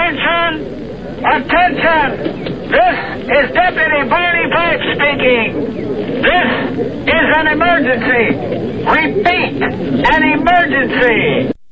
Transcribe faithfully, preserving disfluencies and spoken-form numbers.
Attention! Attention! This is Deputy Barney Pipe speaking. This is an emergency. Repeat, an emergency.